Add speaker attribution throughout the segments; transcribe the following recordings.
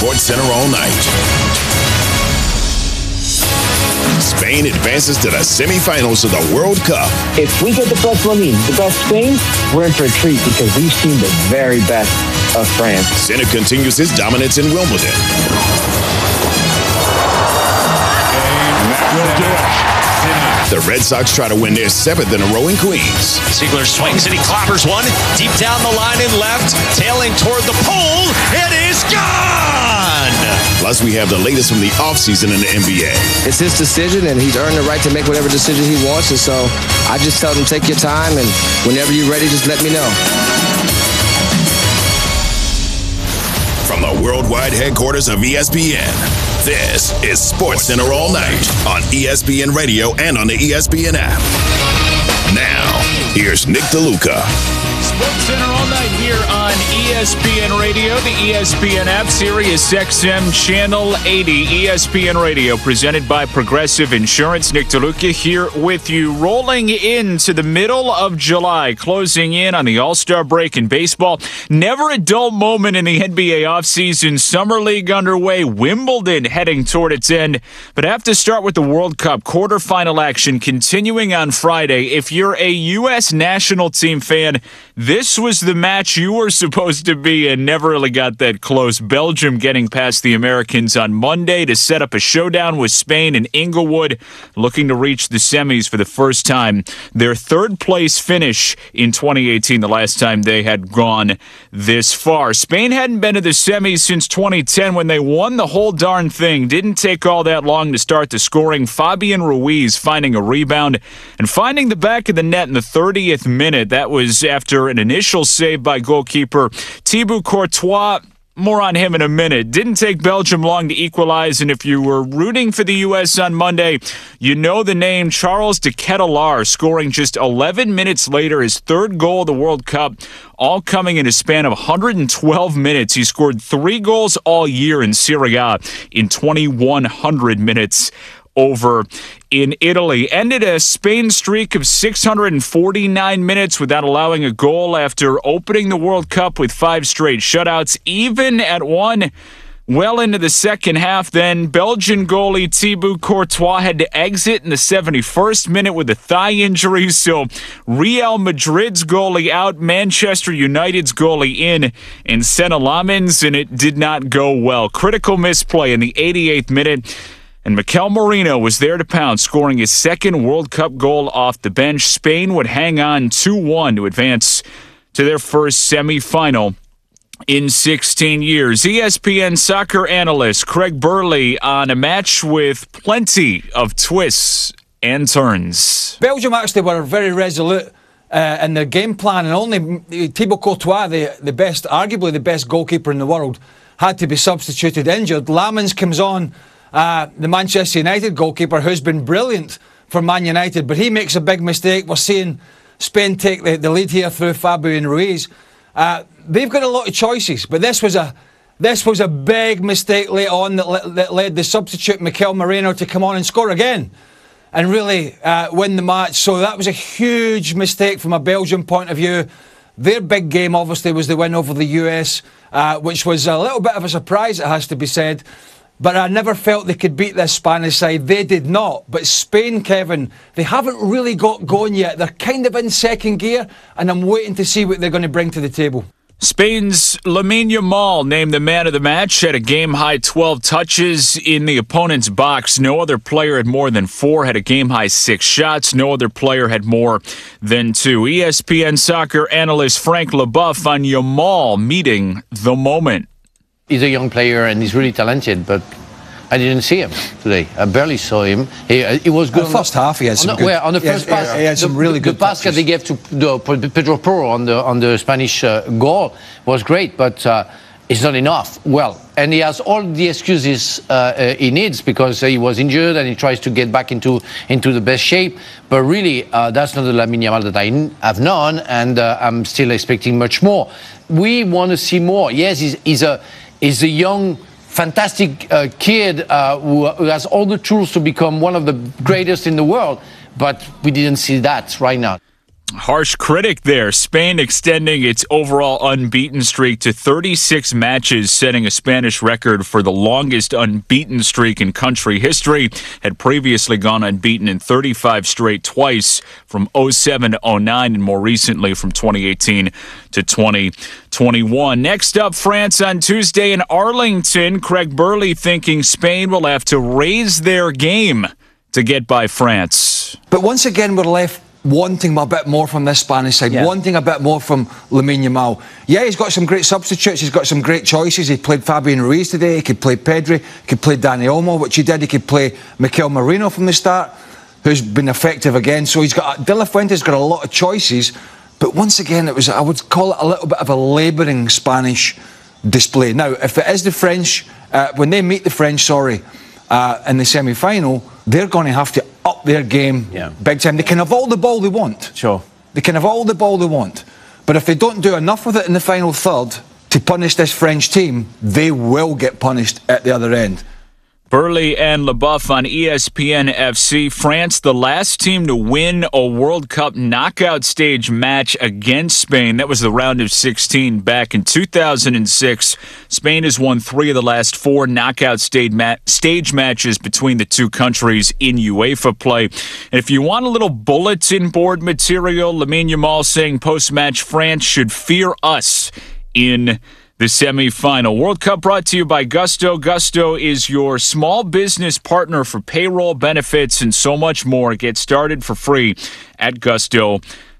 Speaker 1: SportsCenter all night. Spain advances to the semifinals of the World Cup.
Speaker 2: If we get the best Lamine, the best Spain, we're in for a treat because we've seen the very best of France.
Speaker 1: Sinner continues his dominance in Wimbledon.
Speaker 3: That will do it.
Speaker 1: The Red Sox try to win their 7th in a row in Queens.
Speaker 4: Ziegler swings and he clobbers one deep down the line and left, tailing toward the pole. It is gone!
Speaker 1: Plus, we have the latest from the offseason in the NBA.
Speaker 5: It's his decision, and he's earned the right to make whatever decision he wants. And so I just tell him, take your time, and whenever you're ready, just let me know.
Speaker 1: From the worldwide headquarters of ESPN, this is SportsCenter all night on ESPN Radio and on the ESPN app. Now, here's Nick DeLuca.
Speaker 6: SportsCenter all night here on ESPN Radio, the ESPN app, Sirius XM Channel 80. ESPN Radio presented by Progressive Insurance. Nick DeLuca here with you, rolling into the middle of July, closing in on the All-Star break in baseball. Never a dull moment in the NBA offseason. Summer League underway, Wimbledon heading toward its end. But I have to start with the World Cup quarterfinal action continuing on Friday. If you're a U.S. national team fan, this was the match you were supposed to be in. Never really got that close. Belgium getting past the Americans on Monday to set up a showdown with Spain in Inglewood, looking to reach the semis for the first time. Their third-place finish in 2018, the last time they had gone this far. Spain hadn't been to the semis since 2010 when they won the whole darn thing. Didn't take all that long to start the scoring. Fabian Ruiz finding a rebound and finding the back of the net in the 30th minute. That was after an initial save by goalkeeper Thibaut Courtois. More on him in a minute. Didn't take Belgium long to equalize, and if you were rooting for the U.S. on Monday, you know the name Charles de Ketelaere, scoring just 11 minutes later his third goal of the World Cup, all coming in a span of 112 minutes. He scored 3 goals all year in Serie A in 2,100 minutes over in Italy. Ended a Spain streak of 649 minutes without allowing a goal after opening the World Cup with 5 straight shutouts, even at one well into the second half. Then Belgian goalie Thibaut Courtois had to exit in the 71st minute with a thigh injury, so Real Madrid's goalie out, Manchester United's goalie in, and Sena Lammens, and it did not go well. Critical misplay in the 88th minute, and Mikel Merino was there to pound, scoring his second World Cup goal off the bench. Spain would hang on 2-1 to advance to their first semifinal in 16 years. ESPN soccer analyst Craig Burley on a match with plenty of twists and turns.
Speaker 7: Belgium actually were very resolute in their game plan, and only Thibaut Courtois, the best, arguably the best goalkeeper in the world, had to be substituted injured. Lammens comes on, the Manchester United goalkeeper, who's been brilliant for Man United, but he makes a big mistake. We're seeing Spain take the lead here through Fabian Ruiz. They've got a lot of choices, but this was a big mistake late on that led the substitute Mikel Merino to come on and score again and really win the match. So that was a huge mistake from a Belgian point of view. Their big game, obviously, was the win over the US, which was a little bit of a surprise, it has to be said. But I never felt they could beat this Spanish side. They did not. But Spain, Kevin, they haven't really got going yet. They're kind of in second gear, and I'm waiting to see what they're going to bring to the table.
Speaker 6: Spain's Lamine Yamal named the man of the match, had a game-high 12 touches in the opponent's box. No other player had more than 4, had a game-high 6 shots. No other player had more than 2. ESPN soccer analyst Frank Leboeuf on Yamal meeting the moment.
Speaker 8: He's a young player and he's really talented, but I didn't see him today. I barely saw him. He was good.
Speaker 7: The first half, he had some good.
Speaker 8: On the first pass,
Speaker 7: he had some really good.
Speaker 8: The pass that they gave to Pedro Porro on the Spanish goal was great, but it's not enough. Well, and he has all the excuses he needs because he was injured and he tries to get back into the best shape. But really, that's not the Lamine Yamal that I have known, and I'm still expecting much more. We want to see more. Yes, he's a young, fantastic kid who has all the tools to become one of the greatest in the world, but we didn't see that right now.
Speaker 6: Harsh critic there. Spain extending its overall unbeaten streak to 36 matches, setting a Spanish record for the longest unbeaten streak in country history. Had previously gone unbeaten in 35 straight twice from 07 to 09 and more recently from 2018 to 2021. Next up, France on Tuesday in Arlington. Craig Burley thinking Spain will have to raise their game to get by France.
Speaker 7: But once again, we're left wanting a bit more from this Spanish side, wanting a bit more from Lamine Yamal. Yeah, he's got some great substitutes, he's got some great choices. He played Fabian Ruiz today, he could play Pedri, he could play Dani Olmo, which he did. He could play Mikel Merino from the start, who's been effective again. So he's got, De La Fuente's got a lot of choices. But once again, it was, I would call it a little bit of a labouring Spanish display. Now, if it is the French, when they meet the French, in the semi-final, they're going to have to up their game big time. They can have all the ball they want.
Speaker 3: Sure.
Speaker 7: They can have all the ball they want. But if they don't do enough with it in the final third to punish this French team, they will get punished at the other end.
Speaker 6: Burley and LeBuff on ESPN FC. France, the last team to win a World Cup knockout stage match against Spain. That was the round of 16 back in 2006. Spain has won 3 of the last 4 knockout stage matches between the two countries in UEFA play. And if you want a little bulletin board material, Lamine Yamal saying post-match France should fear us in the semi-final. World Cup brought to you by Gusto. Gusto is your small business partner for payroll, benefits, and so much more. Get started for free at gusto.com.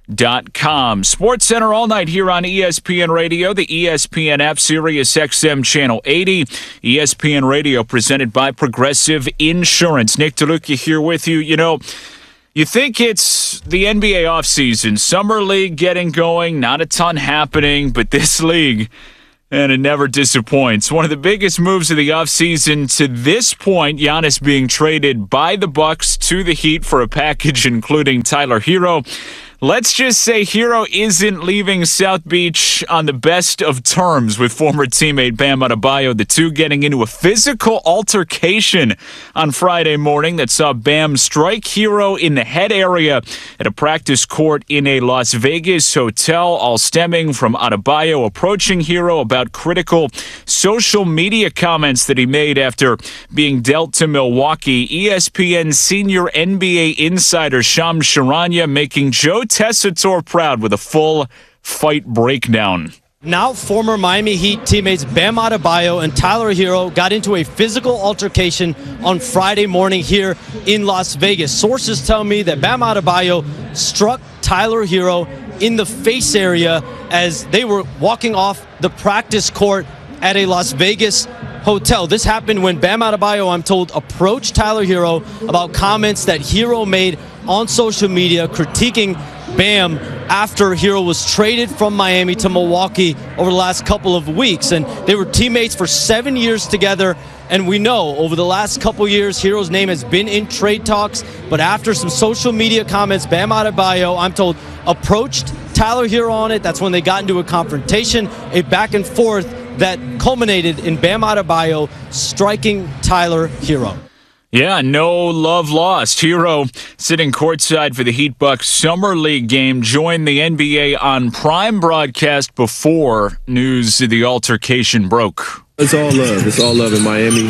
Speaker 6: Sports Center all night here on ESPN Radio, the ESPN app, Sirius XM Channel 80. ESPN Radio presented by Progressive Insurance. Nick DeLuca here with you. You know, you think it's the NBA offseason, Summer League getting going, not a ton happening, but this league, and it never disappoints. One of the biggest moves of the offseason to this point, Giannis being traded by the Bucks to the Heat for a package including Tyler Hero. Let's just say Hero isn't leaving South Beach on the best of terms with former teammate Bam Adebayo, the two getting into a physical altercation on Friday morning that saw Bam strike Hero in the head area at a practice court in a Las Vegas hotel, all stemming from Adebayo approaching Hero about critical social media comments that he made after being dealt to Milwaukee. ESPN senior NBA insider Shams Charania making Joe Tessitore proud with a full fight breakdown.
Speaker 9: Now former Miami Heat teammates Bam Adebayo and Tyler Hero got into a physical altercation on Friday morning here in Las Vegas. Sources tell me that Bam Adebayo struck Tyler Hero in the face area as they were walking off the practice court at a Las Vegas hotel. This happened when Bam Adebayo, I'm told, approached Tyler Hero about comments that Hero made on social media critiquing Bam after Hero was traded from Miami to Milwaukee over the last couple of weeks. And they were teammates for 7 years together. And we know over the last couple years, Hero's name has been in trade talks. But after some social media comments, Bam Adebayo, I'm told, approached Tyler Hero on it. That's when they got into a confrontation, a back and forth that culminated in Bam Adebayo striking Tyler Hero.
Speaker 6: Yeah, no love lost. Hero sitting courtside for the Heat Bucks Summer League game joined the NBA on Prime broadcast before news of the altercation broke.
Speaker 10: It's all love. It's all love in Miami.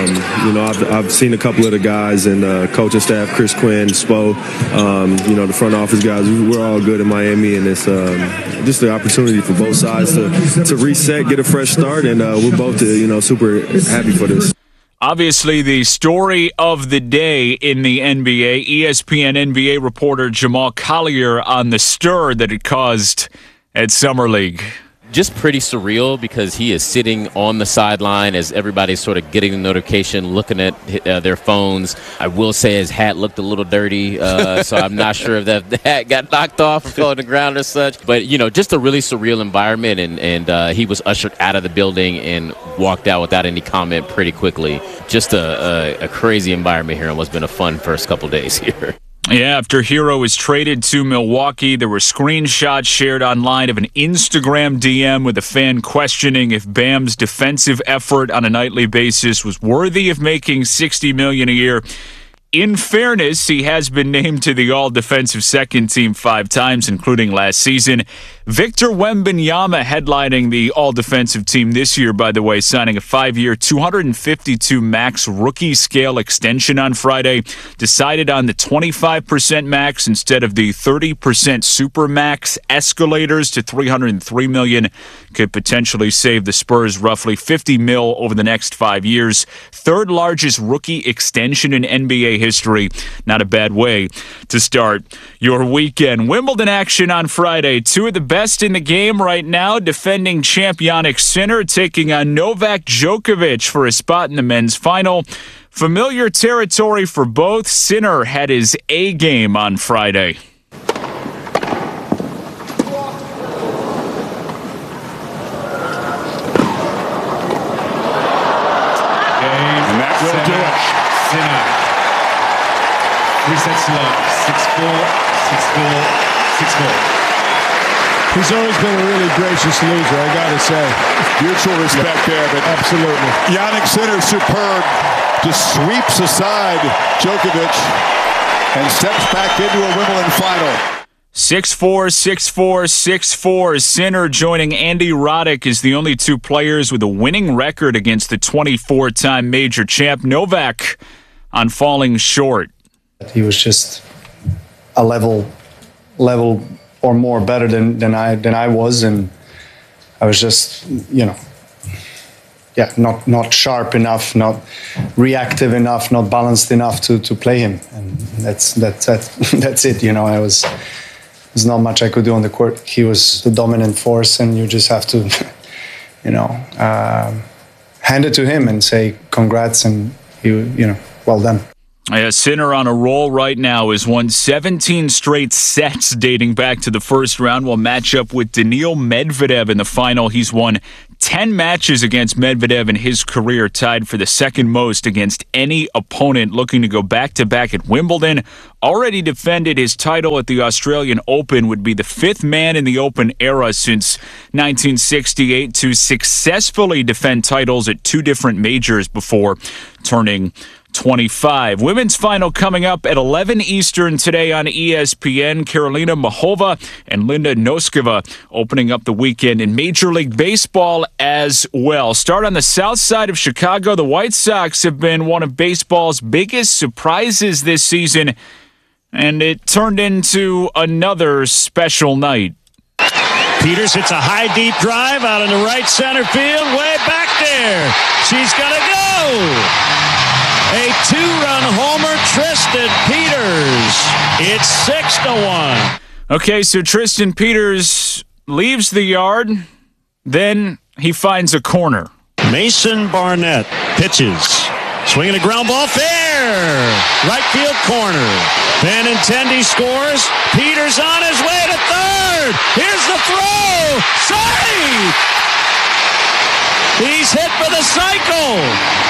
Speaker 10: I've seen a couple of the guys and coaching staff, Chris Quinn, Spo, the front office guys. We're all good in Miami, and it's just the opportunity for both sides to reset, get a fresh start, and we're both, super happy for this.
Speaker 6: Obviously, the story of the day in the NBA, ESPN NBA reporter Jamal Collier on the stir that it caused at Summer League.
Speaker 11: Just pretty surreal because he is sitting on the sideline as everybody's sort of getting the notification, looking at their phones. I will say his hat looked a little dirty, so I'm not sure if the hat got knocked off or fell on the ground or such. But, just a really surreal environment, and he was ushered out of the building and walked out without any comment pretty quickly. Just a crazy environment here, and what's been a fun first couple days here.
Speaker 6: Yeah, after Hero was traded to Milwaukee, there were screenshots shared online of an Instagram DM with a fan questioning if Bam's defensive effort on a nightly basis was worthy of making $60 million a year. In fairness, he has been named to the All-Defensive Second Team 5 times, including last season. Victor Wembanyama headlining the All-Defensive Team this year, by the way, signing a 5-year, $252 max rookie scale extension on Friday. Decided on the 25% max instead of the 30% super max. Escalators to $303 million could potentially save the Spurs roughly $50 million over the next 5 years. Third largest rookie extension in NBA history. Not a bad way to start your weekend. Wimbledon action on Friday. Two of the best in the game right now. Defending champ Jannik Sinner taking on Novak Djokovic for a spot in the men's final. Familiar territory for both. Sinner had his A game on Friday.
Speaker 3: And that will do it. Sinner. 3 sets to love. 6-4, 6-4, 6-4.
Speaker 12: He's always been a really gracious loser, I gotta say.
Speaker 3: Mutual respect there, but
Speaker 12: absolutely.
Speaker 3: Jannik Sinner, superb, just sweeps aside Djokovic and steps back into a Wimbledon final.
Speaker 6: 6-4, 6-4, 6-4. Sinner joining Andy Roddick as the only two players with a winning record against the 24-time major champ. Novak on falling short.
Speaker 13: He was just a level or more better than I was, and I was just, not sharp enough, not reactive enough, not balanced enough to play him, and that's it. There's not much I could do on the court. He was the dominant force, and you just have to, hand it to him and say congrats, and well done.
Speaker 6: Sinner on a roll right now has won 17 straight sets dating back to the first round. Will match up with Daniil Medvedev in the final. He's won 10 matches against Medvedev in his career, tied for the second most against any opponent, looking to go back-to-back at Wimbledon. Already defended his title at the Australian Open, would be the fifth man in the Open era since 1968 to successfully defend titles at two different majors before turning 25. Women's final coming up at 11 Eastern today on ESPN. Karolina Muchova and Linda Noskova opening up the weekend in Major League Baseball as well. Start on the south side of Chicago. The White Sox have been one of baseball's biggest surprises this season, and it turned into another special night.
Speaker 14: Peters hits a high, deep drive out in the right center field, way back there. She's going to go. A two-run homer, Tristan Peters. It's 6-1.
Speaker 6: Okay, so Tristan Peters leaves the yard. Then he finds a corner.
Speaker 14: Mason Barnett pitches. Swinging a ground ball, fair. Right field corner. Benintendi scores. Peters on his way to third. Here's the throw. Safe. He's hit for the cycle.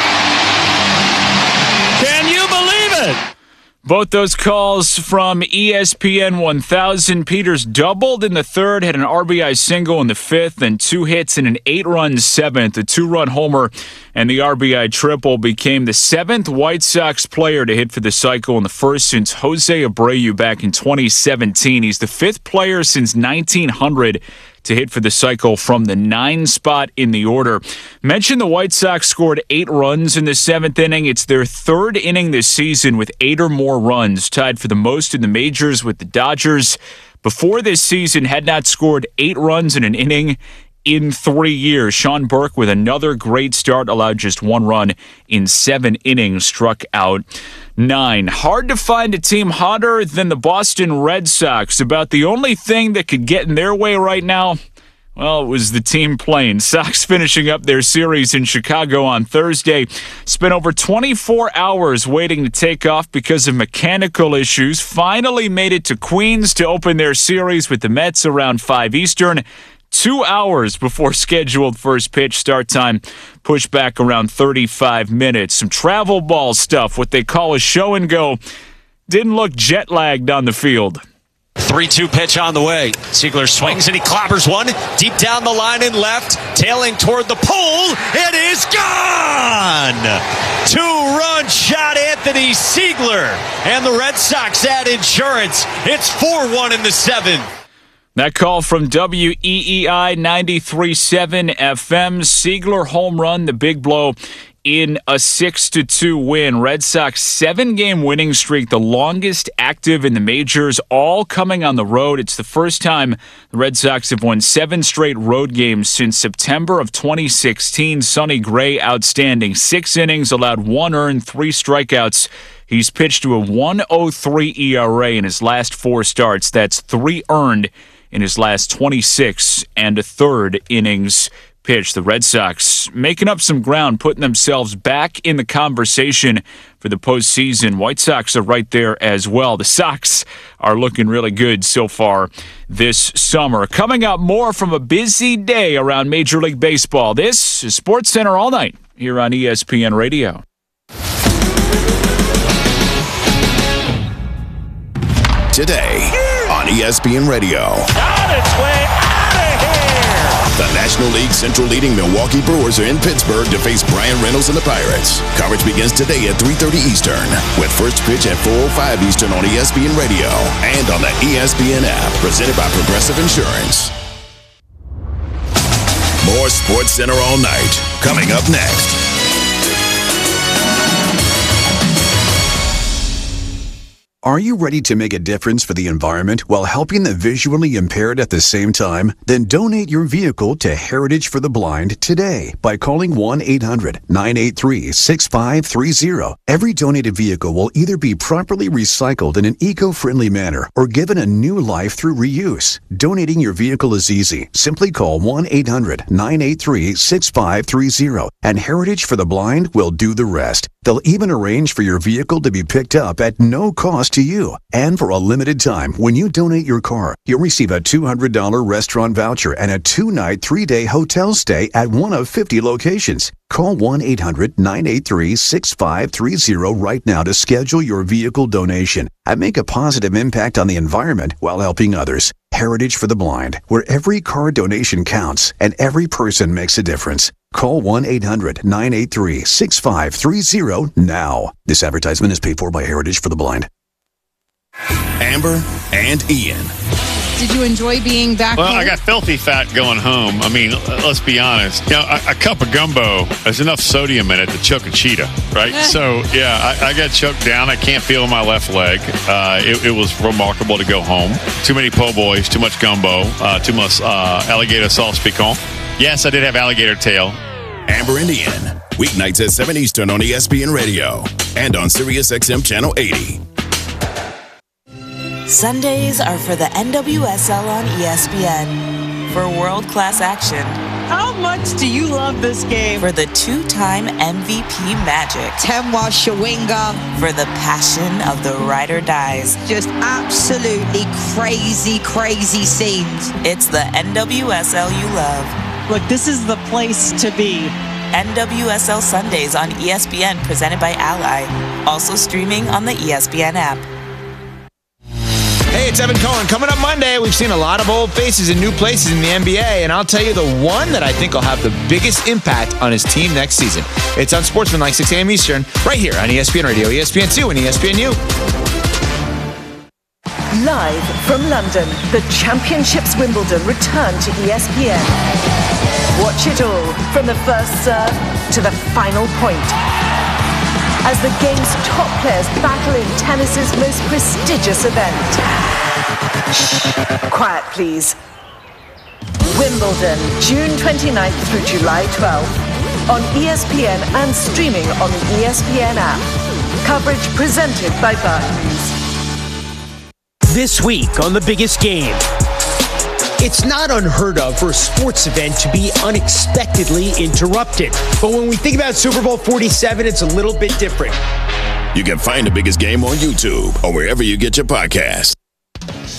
Speaker 14: Can you believe it?
Speaker 6: Both those calls from ESPN 1000. Peters doubled in the third, had an RBI single in the fifth, then two hits in an 8-run seventh. A 2-run homer and the RBI triple became the seventh White Sox player to hit for the cycle and the first since Jose Abreu back in 2017. He's the fifth player since 1900 to hit for the cycle from the 9 spot in the order. Mentioned the White Sox scored 8 runs in the 7th inning. It's their third inning this season with 8 or more runs, tied for the most in the majors with the Dodgers. Before this season, had not scored 8 runs in an inning in 3 years. Sean Burke with another great start, allowed just 1 run in 7 innings, struck out 9. Hard to find a team hotter than the Boston Red Sox. About the only thing that could get in their way right now, well, it was the team playing. Sox finishing up their series in Chicago on Thursday. Spent over 24 hours waiting to take off because of mechanical issues. Finally made it to Queens to open their series with the Mets around 5 Eastern. 2 hours before scheduled first pitch start time, pushed back around 35 minutes. Some travel ball stuff, what they call a show and go. Didn't look jet lagged on the field.
Speaker 4: 3-2 pitch on the way. Ziegler swings and he clobbers one deep down the line and left, tailing toward the pole. It is gone! 2-run shot, Anthony Ziegler. And the Red Sox add insurance. It's 4-1 in the 7th.
Speaker 6: That call from WEEI 93.7 FM. Ziegler home run, the big blow in a 6-2 win. Red Sox 7-game winning streak, the longest active in the majors, all coming on the road. It's the first time the Red Sox have won 7 straight road games since September of 2016. Sonny Gray outstanding. 6 innings, allowed 1 earned, 3 strikeouts. He's pitched to a 1.03 ERA in his last 4 starts. That's 3 earned in his last 26 1/3 innings pitched. The Red Sox making up some ground, putting themselves back in the conversation for the postseason. White Sox are right there as well. The Sox are looking really good so far this summer. Coming up, more from a busy day around Major League Baseball. This is SportsCenter All Night here on ESPN Radio.
Speaker 1: Today on ESPN Radio.
Speaker 14: On its way out of here!
Speaker 1: The National League Central leading Milwaukee Brewers are in Pittsburgh to face Brian Reynolds and the Pirates. Coverage begins today at 3:30 Eastern, with first pitch at 4:05 Eastern on ESPN Radio and on the ESPN app, presented by Progressive Insurance. More SportsCenter All Night, coming up next.
Speaker 15: Are you ready to make a difference for the environment while helping the visually impaired at the same time? Then donate your vehicle to Heritage for the Blind today by calling 1-800-983-6530. Every donated vehicle will either be properly recycled in an eco-friendly manner or given a new life through reuse. Donating your vehicle is easy. Simply call 1-800-983-6530 and Heritage for the Blind will do the rest. They'll even arrange for your vehicle to be picked up at no cost to you. And for a limited time, when you donate your car, you'll receive a $200 restaurant voucher and a 2-night, 3-day hotel stay at one of 50 locations. Call 1-800-983-6530 right now to schedule your vehicle donation and make a positive impact on the environment while helping others. Heritage for the Blind, where every car donation counts and every person makes a difference. Call 1-800-983-6530 now. This advertisement is paid for by Heritage for the Blind.
Speaker 1: Amber and Ian.
Speaker 16: Did you enjoy being back
Speaker 3: Well,
Speaker 16: home?
Speaker 3: I got filthy fat going home. I mean, let's be honest. You know, a cup of gumbo, there's enough sodium in it to choke a cheetah, right? So, yeah, I got choked down. I can't feel my left leg. It was remarkable to go home. Too many po' boys, too much gumbo, too much alligator sauce piquant. Yes, I did have alligator tail.
Speaker 1: Amber and Ian, weeknights at 7 Eastern on ESPN Radio and on Sirius XM Channel 80.
Speaker 17: Sundays are for the NWSL on ESPN. For world-class action.
Speaker 18: How much do you love this game?
Speaker 17: For the 2-time MVP magic.
Speaker 18: Temwa Shawinga.
Speaker 17: For the passion of the ride or dies.
Speaker 18: Just absolutely crazy, crazy scenes.
Speaker 17: It's the NWSL you love.
Speaker 18: Look, this is the place to be.
Speaker 17: NWSL Sundays on ESPN, presented by Ally. Also streaming on the ESPN app.
Speaker 19: Hey, it's Evan Cohen. Coming up Monday, we've seen a lot of old faces in new places in the NBA, and I'll tell you the one that I think will have the biggest impact on his team next season. It's on Sportsmanlike, 6 a.m. Eastern, right here on ESPN Radio, ESPN2, and ESPNU.
Speaker 20: Live from London, the Championships Wimbledon return to ESPN. Watch it all from the first serve to the final point, as the game's top players battle in tennis's most prestigious event. Shh, quiet please. Wimbledon, June 29th through July 12th, on ESPN and streaming on the ESPN app. Coverage presented by Barclays.
Speaker 21: This week on The Biggest Game. It's not unheard of for a sports event to be unexpectedly interrupted. But when we think about Super Bowl 47, it's a little bit different.
Speaker 1: You can find The Biggest Game on YouTube or wherever you get your podcasts.